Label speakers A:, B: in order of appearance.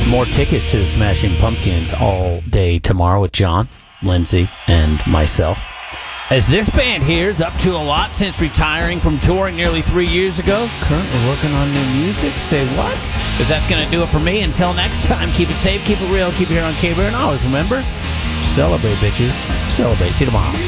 A: More tickets to the Smashing Pumpkins all day tomorrow with John, Lindsay, and myself. As this band here is up to a lot since retiring from touring nearly 3 years ago. Currently working on new music. Say what? Because that's going to do it for me. Until next time, keep it safe, keep it real, keep it here on K-Bear. And always remember, celebrate, bitches. Celebrate. See you tomorrow.